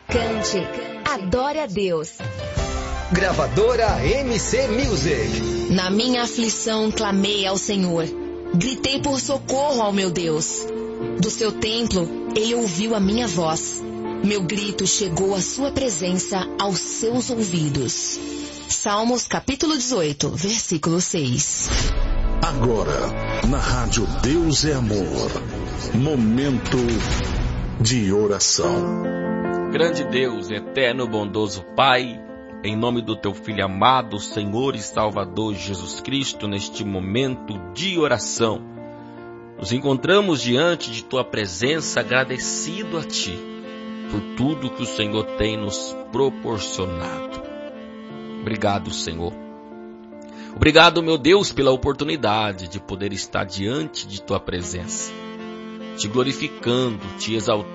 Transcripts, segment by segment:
Cante, adore a Deus. Gravadora MC Music. Na minha aflição clamei ao Senhor, gritei por socorro ao meu Deus. Do seu templo ele ouviu a minha voz, meu grito chegou à sua presença aos seus ouvidos. Salmos capítulo 18, versículo 6. Agora, na rádio Deus é Amor, momento de oração. Grande Deus, eterno, bondoso Pai, em nome do Teu Filho amado, Senhor e Salvador Jesus Cristo, neste momento de oração, nos encontramos diante de Tua presença, agradecido a Ti, por tudo que o Senhor tem nos proporcionado. Obrigado, Senhor. Obrigado, meu Deus, pela oportunidade de poder estar diante de Tua presença, Te glorificando, Te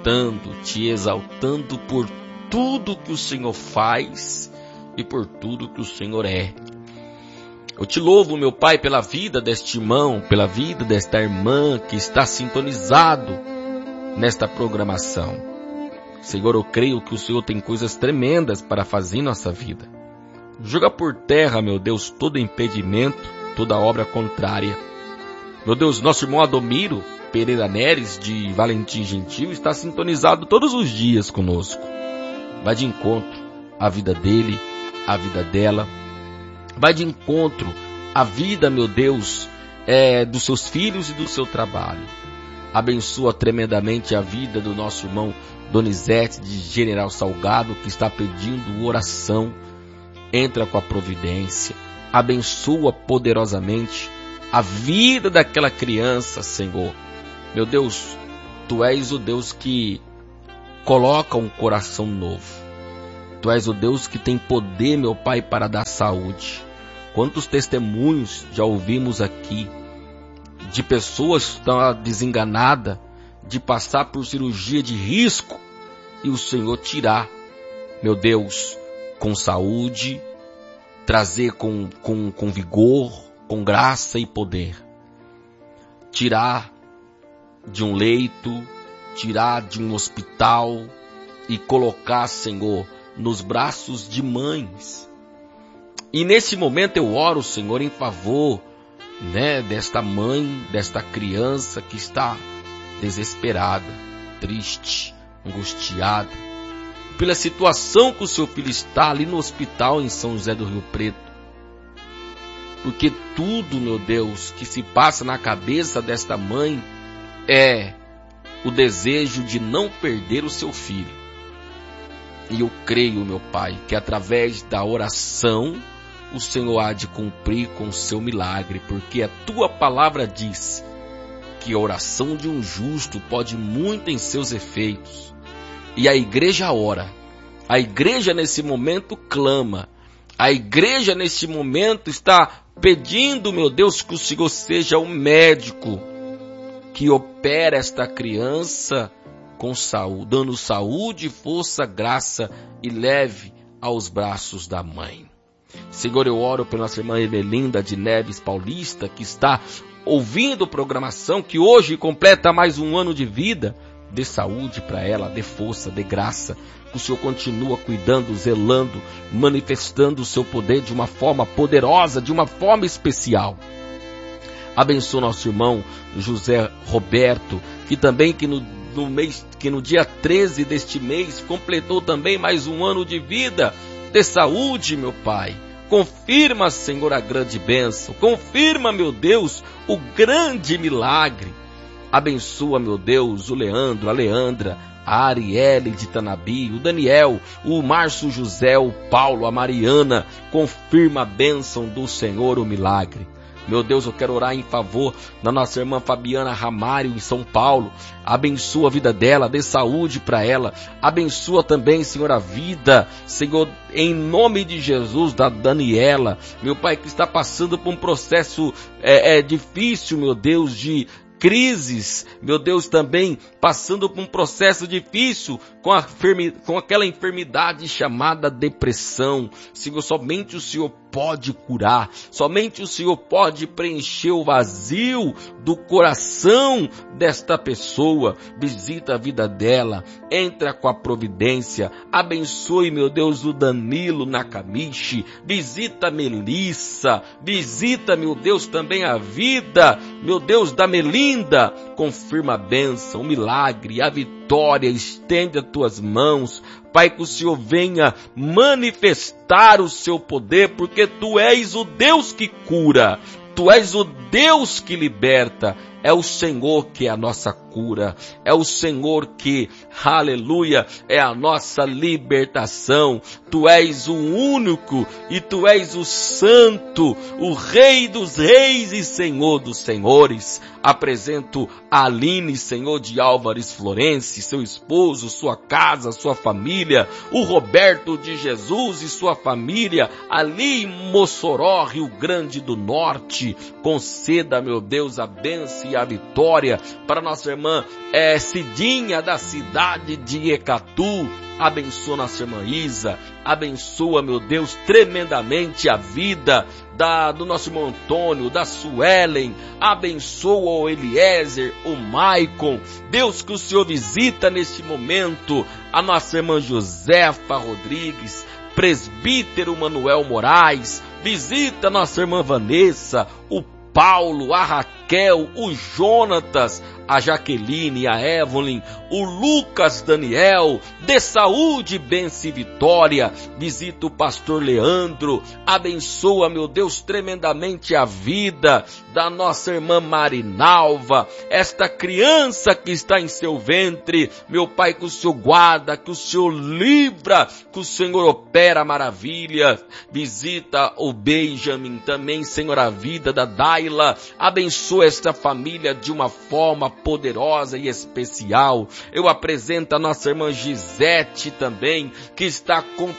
exaltando por tudo que o Senhor faz e por tudo que o Senhor é. Eu Te louvo, meu Pai, pela vida deste irmão, pela vida desta irmã que está sintonizado nesta programação. Senhor, eu creio que o Senhor tem coisas tremendas para fazer em nossa vida. Joga por terra, meu Deus, todo impedimento, toda obra contrária. Meu Deus, nosso irmão Adomiro Pereira Neres, de Valentim Gentil, está sintonizado todos os dias conosco. Vai de encontro à vida dele, à vida dela. Vai de encontro à vida, meu Deus, dos seus filhos e do seu trabalho. Abençoa tremendamente a vida do nosso irmão Donizete, de General Salgado, que está pedindo oração. Entra com a providência. Abençoa poderosamente a vida daquela criança, Senhor. Meu Deus, Tu és o Deus que coloca um coração novo. Tu és o Deus que tem poder, meu Pai, para dar saúde. Quantos testemunhos já ouvimos aqui de pessoas que estão desenganadas, de passar por cirurgia de risco e o Senhor tirar, meu Deus, com saúde, trazer com vigor, com graça e poder. Tirar de um leito, tirar de um hospital e colocar, Senhor, nos braços de mães. E nesse momento eu oro, Senhor, em favor, desta mãe, desta criança que está desesperada, triste, angustiada, pela situação que o seu filho está ali no hospital em São José do Rio Preto. Porque tudo, meu Deus, que se passa na cabeça desta mãe é o desejo de não perder o seu filho. E eu creio, meu Pai, que através da oração o Senhor há de cumprir com o seu milagre, porque a Tua palavra diz que a oração de um justo pode muito em seus efeitos. E a igreja ora, a igreja nesse momento clama, a igreja nesse momento está pedindo, meu Deus, que o Senhor seja o médico que opera esta criança com saúde, dando saúde, força, graça e leve aos braços da mãe. Senhor, eu oro pela nossa irmã Emelinda de Neves Paulista, que está ouvindo programação, que hoje completa mais um ano de vida. Dê saúde para ela, dê força, dê graça, que o Senhor continua cuidando, zelando, manifestando o seu poder de uma forma poderosa, de uma forma especial. Abençoa nosso irmão José Roberto, que no dia 13 deste mês completou também mais um ano de vida. Dê saúde, meu Pai. Confirma, Senhor, a grande bênção. Confirma, meu Deus, o grande milagre. Abençoa, meu Deus, o Leandro, a Leandra, a Arielle de Tanabi, o Daniel, o Márcio José, o Paulo, a Mariana. Confirma a bênção do Senhor, o milagre. Meu Deus, eu quero orar em favor da nossa irmã Fabiana Ramário, em São Paulo. Abençoa a vida dela, dê saúde para ela. Abençoa também, Senhor, a vida, Senhor, em nome de Jesus, da Daniela. Meu Pai, que está passando por um processo difícil, meu Deus, de crises, meu Deus, também passando por um processo difícil com aquela enfermidade chamada depressão. Senhor, somente o Senhor pode curar, somente o Senhor pode preencher o vazio do coração desta pessoa. Visita a vida dela, entra com a providência, abençoe, meu Deus, o Danilo Nakamichi, visita a Melissa, visita, meu Deus, também a vida, meu Deus, da Melinda, confirma a bênção, o milagre, a vitória, estende as tuas mãos, Pai, que o Senhor venha manifestar o seu poder, porque Tu és o Deus que cura, Tu és o Deus que liberta, é o Senhor que é a nossa cura, é o Senhor que, aleluia, é a nossa libertação. Tu és o único e Tu és o santo, o Rei dos reis e Senhor dos senhores. Apresento a Aline, Senhor, de Álvares Florense, seu esposo, sua casa, sua família, o Roberto de Jesus e sua família, ali em Mossoró, Rio Grande do Norte. Conceda, meu Deus, a bênção e a vitória para nossa irmã Cidinha, da cidade de Ecatu. Abençoa nossa irmã Isa, abençoa, meu Deus, tremendamente a vida do nosso irmão Antônio, da Suelen, abençoa o Eliezer, o Maicon. Deus, que o Senhor visita neste momento a nossa irmã Josefa Rodrigues, presbítero Manuel Moraes, visita a nossa irmã Vanessa, o Paulo, a Raquel, o Jonatas, a Jaqueline, a Evelyn, o Lucas Daniel. Dê saúde, bênção e vitória. Visita o pastor Leandro, abençoa, meu Deus, tremendamente a vida da nossa irmã Marinalva, esta criança que está em seu ventre. Meu Pai, que o Senhor guarda, que o Senhor livra, que o Senhor opera maravilha. Visita o Benjamin também, Senhor, a vida da Daila. Abençoa esta família de uma forma poderosa e especial. Eu apresento a nossa irmã Gisete também, que está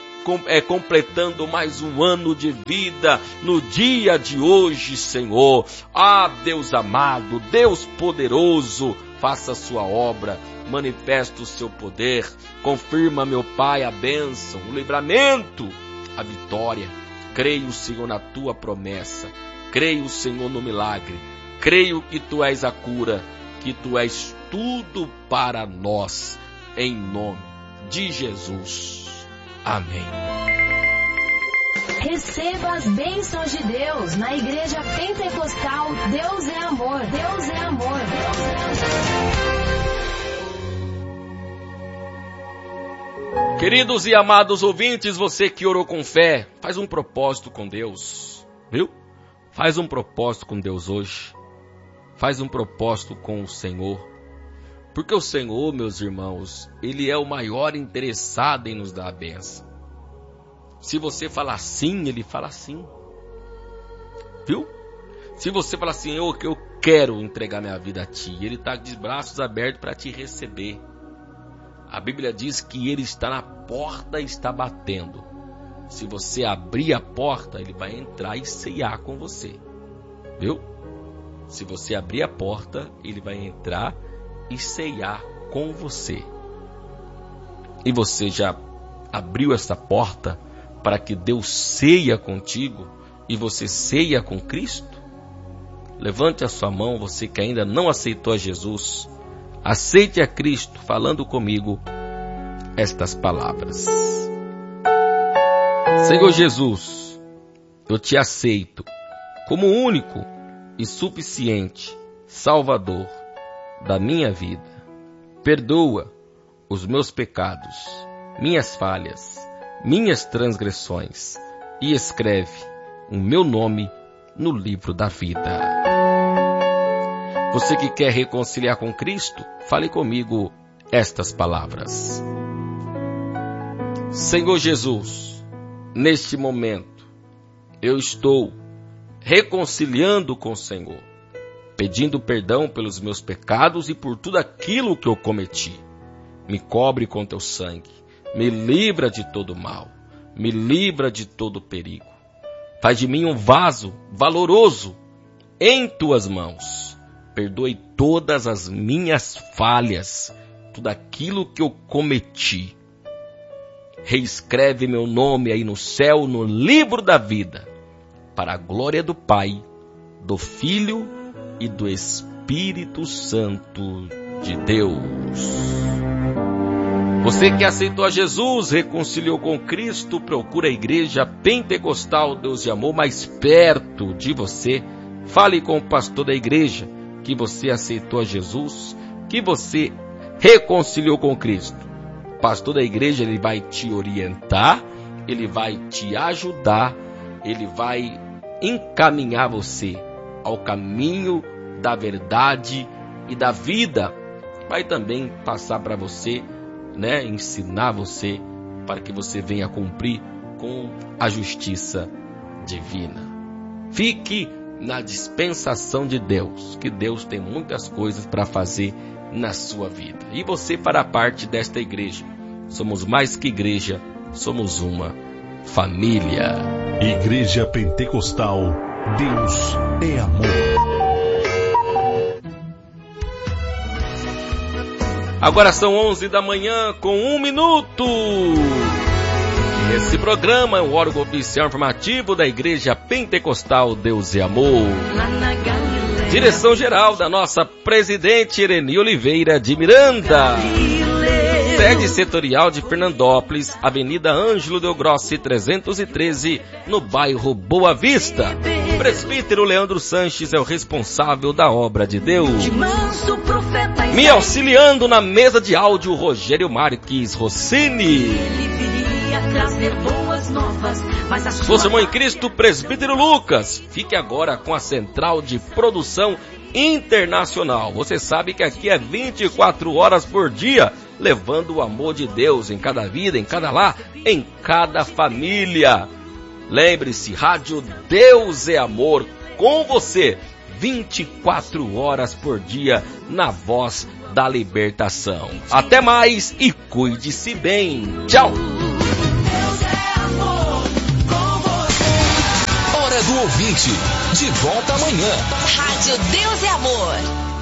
completando mais um ano de vida no dia de hoje, Senhor. Ah, Deus amado, Deus poderoso, faça a sua obra, manifesta o seu poder, confirma, meu Pai, a bênção, o livramento, a vitória. Creio, Senhor, na tua promessa, creio, Senhor, no milagre, creio que Tu és a cura, que Tu és tudo para nós, em nome de Jesus. Amém. Receba as bênçãos de Deus na Igreja Pentecostal Deus é Amor. Deus é Amor. Queridos e amados ouvintes, você que orou com fé, faz um propósito com Deus, viu? Faz um propósito com Deus hoje. Faz um propósito com o Senhor. Porque o Senhor, meus irmãos, Ele é o maior interessado em nos dar a bênção. Se você falar sim, Ele fala sim. Viu? Se você falar assim, eu quero entregar minha vida a Ti, Ele está de braços abertos para te receber. A Bíblia diz que Ele está na porta e está batendo. Se você abrir a porta, Ele vai entrar e ceiar com você. Viu? Se você abrir a porta, Ele vai entrar e ceiar com você. E você já abriu essa porta para que Deus ceia contigo e você ceia com Cristo? Levante a sua mão, você que ainda não aceitou a Jesus. Aceite a Cristo falando comigo estas palavras. Senhor Jesus, eu te aceito como único e suficiente Salvador da minha vida. Perdoa os meus pecados, minhas falhas, minhas transgressões e escreve o meu nome no livro da vida. Você que quer reconciliar com Cristo, fale comigo estas palavras. Senhor Jesus, neste momento, eu estou reconciliando com o Senhor, pedindo perdão pelos meus pecados e por tudo aquilo que eu cometi. Me cobre com teu sangue, me livra de todo mal, me livra de todo perigo. Faz de mim um vaso valoroso em tuas mãos. Perdoe todas as minhas falhas, tudo aquilo que eu cometi. Reescreve meu nome aí no céu, no livro da vida. para a glória do Pai, do Filho e do Espírito Santo de Deus. Você que aceitou a Jesus, reconciliou com Cristo, procura a Igreja Pentecostal Deus de Amor mais perto de você. Fale com o pastor da igreja que você aceitou a Jesus, que você reconciliou com Cristo. O pastor da igreja, ele vai te orientar, ele vai te ajudar, ele vai encaminhar você ao caminho da verdade e da vida. Vai também passar para você, ensinar você para que você venha cumprir com a justiça divina. Fique na dispensação de Deus, que Deus tem muitas coisas para fazer na sua vida. E você fará parte desta igreja. Somos mais que igreja, somos uma família. Igreja Pentecostal, Deus é amor. Agora são 11 da manhã com 1 minuto. Esse programa é o órgão oficial informativo da Igreja Pentecostal Deus é Amor. Direção geral da nossa presidente Ireni Oliveira de Miranda. Sede setorial de Fernandópolis, Avenida Ângelo Del Grossi 313, no bairro Boa Vista. Presbítero Leandro Sanches é o responsável da obra de Deus. Me auxiliando na mesa de áudio, Rogério Marques Rossini. Sou seu irmão em Cristo, presbítero Lucas. Fique agora com a central de produção internacional. Você sabe que aqui é 24 horas por dia, levando o amor de Deus em cada vida, em cada lar, em cada família. Lembre-se, Rádio Deus é Amor, com você, 24 horas por dia, na voz da libertação. Até mais e cuide-se bem. Tchau! Hora do ouvinte, de volta amanhã. Rádio Deus é Amor.